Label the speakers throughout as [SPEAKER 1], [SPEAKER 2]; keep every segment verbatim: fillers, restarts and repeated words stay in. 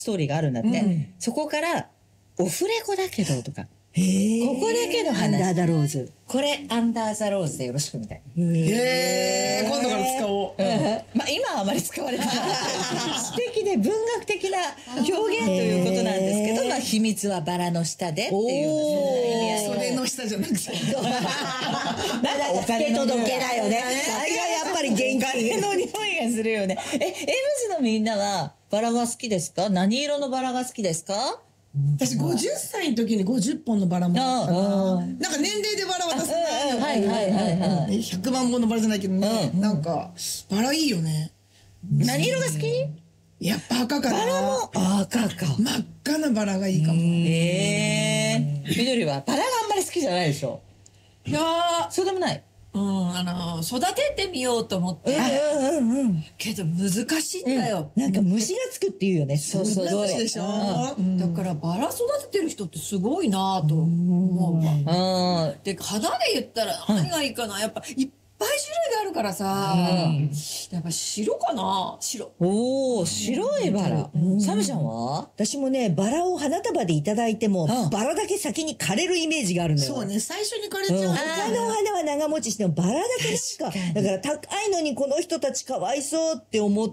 [SPEAKER 1] ストーリーがあるんだって。うん、そこから、オフレコだけどとか。へここだけの話。
[SPEAKER 2] アンダーザローズ。
[SPEAKER 1] これ、アンダーザローズでよろしくみたいな。
[SPEAKER 3] へー。今度から使おう。うん、
[SPEAKER 1] まあ、今はあまり使われてない。素敵で文学的な表現ということなんですけど、まあ、秘密はバラの下でっていう。
[SPEAKER 3] それの下じゃなくて。
[SPEAKER 2] まだお金届けだよね。あれがやっぱり限界
[SPEAKER 1] の匂いがするよね。え、エムズのみんなはバラが好きですか？何色のバラが好きですか？
[SPEAKER 3] 私ごじゅっさいの時にごじゅっぽんのバラもらったな。なんか年齢でバラ渡せないの。
[SPEAKER 1] はいはいはいはい。
[SPEAKER 3] ひゃくまんぼんのバラじゃないけどね。なんか、バラいいよね。
[SPEAKER 1] 何色が好き？
[SPEAKER 3] やっぱ赤かな。
[SPEAKER 1] バラも赤か。
[SPEAKER 3] 真っ赤なバラがいいかも。
[SPEAKER 1] ええ。緑はバラがあんまり好きじゃないでしょ？
[SPEAKER 4] いやー。
[SPEAKER 1] そうでもない。
[SPEAKER 4] うん、あの、育ててみようと思って。
[SPEAKER 1] うんうんうん。
[SPEAKER 4] けど難しいんだよ。
[SPEAKER 2] なんか虫がつくって言うよね。
[SPEAKER 1] そうそう。
[SPEAKER 3] 難しいでしょ。
[SPEAKER 4] だからバラ育ててる人ってすごいなと思うわ。で、花で言ったら何がいいかな。やっぱいっぱい種類があるからさ。やっぱ白かな？白。
[SPEAKER 1] おー、白いバラ。サメちゃんは？
[SPEAKER 2] 私もね、バラを花束でいただいても、バラだけ先に枯れるイメージがあるのよ。
[SPEAKER 3] そうね、最初に枯れちゃう。
[SPEAKER 2] 他のお花は長持ちしても、バラだけしか。だから高いのにこの人たちかわいそうって思って、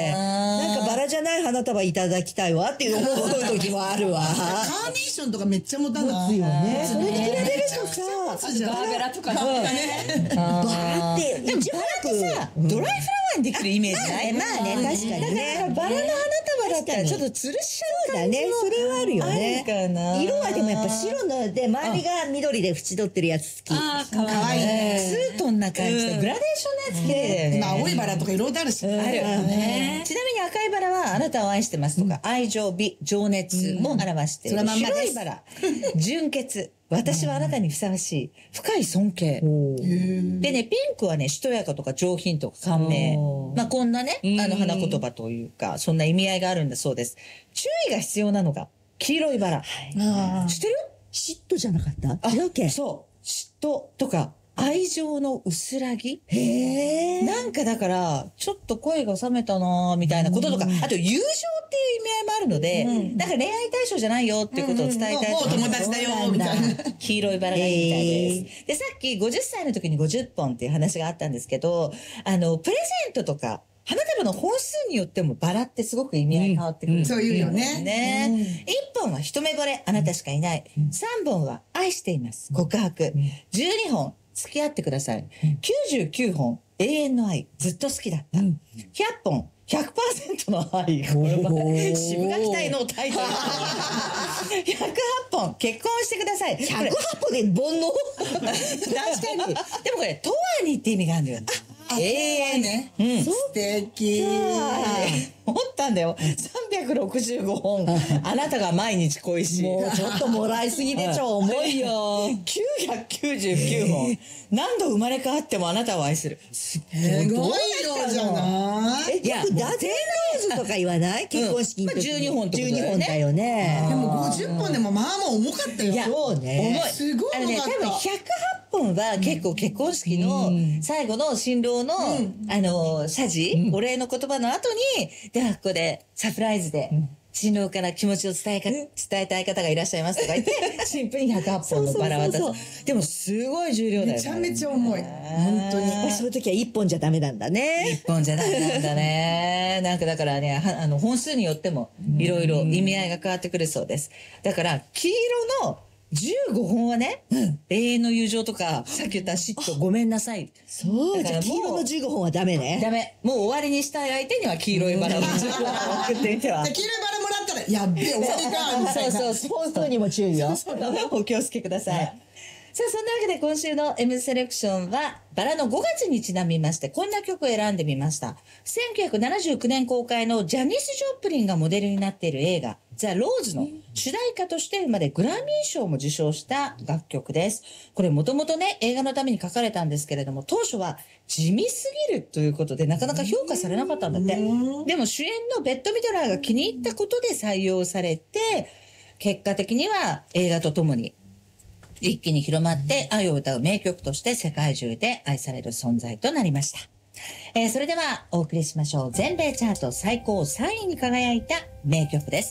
[SPEAKER 2] なんかバラじゃない花束いただきたいわっていう思う時もあるわ。
[SPEAKER 3] カーネーションとかめっちゃ持たない？
[SPEAKER 2] 持つよね。それに比べるとさ、
[SPEAKER 4] ガーベラとかね。
[SPEAKER 2] バラって、
[SPEAKER 1] でもバラってさ、ドライフラワーにできるイメージない？
[SPEAKER 2] まあね、確かにね。
[SPEAKER 1] だからバラの花束だったらちょっと吊るしちゃう感じも
[SPEAKER 2] そうだね、それはあるよね。
[SPEAKER 1] あるかな。
[SPEAKER 2] 色はでもやっぱ白ので、周りが緑で縁取ってるやつ好き。
[SPEAKER 4] ああ、かわ
[SPEAKER 3] いいね。
[SPEAKER 1] ツートンな感じで、グラデーションのやつ綺麗だよね。
[SPEAKER 3] 今青いバラとかいろいろあるし。
[SPEAKER 1] ある。ちなみに赤いバラはあなたを愛してますとか、愛情、美、情熱も表している。白いバラ、純潔。私はあなたにふさわしい。深い尊敬。でね、ピンクはね、しとやかとか上品とか感銘。まあ、こんなね、あの花言葉というか、そんな意味合いがあるんだそうです。注意が必要なのが、黄色いバラ。知ってる？
[SPEAKER 2] 嫉妬じゃなかった？違うけ？
[SPEAKER 1] そう。嫉妬とか、愛情の薄らぎ。
[SPEAKER 2] へー。
[SPEAKER 1] なんかだから、ちょっと声が冷めたなーみたいなこととか、あと友情っていう意味合いもあるので、なんか恋愛対象じゃないよっていうことを伝えたいと
[SPEAKER 3] もう友達だよみたいな。
[SPEAKER 1] 黄色いバラがいいみたいです。で、さっきごじゅっさいの時にごじゅっぽんっていう話があったんですけど、あの、プレゼントとか、花束の本数によってもバラってすごく意味合い変わってくる、うん。
[SPEAKER 3] そう言うよね。
[SPEAKER 1] ね。一、うん、本は一目惚れ、あなたしかいない。三、うん、本は愛しています。告白。十二本、付き合ってください。きゅうじゅうきゅうほん、永遠の愛。ずっと好きだった。ひゃっぽん、ひゃくパーセント の愛。これは渋垣隊のタイトル。ひゃくはっぽん、結婚してください。
[SPEAKER 2] ひゃくはっぽんで煩悩
[SPEAKER 1] 確かに。でもこれ、とわにって意味があるんだよね。
[SPEAKER 3] 永遠ね。うん。素敵。
[SPEAKER 1] 思ったんだよ。さんびゃくろくじゅうごほん。あなたが毎日恋しい。
[SPEAKER 2] もうちょっともらいすぎでちょ、重いよ。
[SPEAKER 1] きゅうひゃくきゅうじゅうきゅうほん。何度生まれ変わってもあなたを愛する。
[SPEAKER 3] すごいよじゃない？
[SPEAKER 2] え、いや、ダゼンローズとか言わない？結婚式の時。
[SPEAKER 1] じゅうにほんってことだよね。
[SPEAKER 2] じゅうにほんだよね。
[SPEAKER 3] でもごじゅっぽんでもまあまあ重かったよ。
[SPEAKER 2] そうね。
[SPEAKER 1] 重い。
[SPEAKER 3] すごい重かった。
[SPEAKER 1] あのね、多分ひゃくはっぽんは結構結婚式の最後の新郎の、あの、謝辞、お礼の言葉の後に、ではここでサプライズで、新郎から気持ちを伝えか、伝えたい方がいらっしゃいますとか言って、シンプルにひゃくはっぽんのバラ渡す。でもすごい重量だよね。
[SPEAKER 3] めちゃめちゃ重い。本当に。
[SPEAKER 2] そういう時はいっぽんじゃダメなんだね。
[SPEAKER 1] いっぽんじゃダメなんだね。なんかだからね、あの、本数によってもいろいろ意味合いが変わってくるそうです。だから、黄色のじゅうごほんはね、うん、永遠の友情とか、さっき言った嫉妬、ごめんなさい。
[SPEAKER 2] そう、じゃあ黄色のじゅうごほんはダメね。
[SPEAKER 1] ダメ。もう終わりにしたい相手には黄色いバラを送ってみては。
[SPEAKER 3] 黄色いバラもらったら、やっべえ、終わりか、みたいな。
[SPEAKER 1] そうそう、
[SPEAKER 2] 本当にも注意よ。
[SPEAKER 1] お気をつけください。さあ、そんなわけで今週の M セレクションは、バラのごがつにちなみまして、こんな曲を選んでみました。せんきゅうひゃくななじゅうきゅうねん公開のジャニス・ジョプリンがモデルになっている映画、ザ・ローズの主題歌としてまでグラミー賞も受賞した楽曲です。これもともとね、映画のために書かれたんですけれども、当初は地味すぎるということでなかなか評価されなかったんだって。でも主演のベッド・ミドラーが気に入ったことで採用されて、結果的には映画とともに一気に広まって愛を歌う名曲として世界中で愛される存在となりました。えー、それではお送りしましょう。全米チャート最高さんいに輝いた名曲です。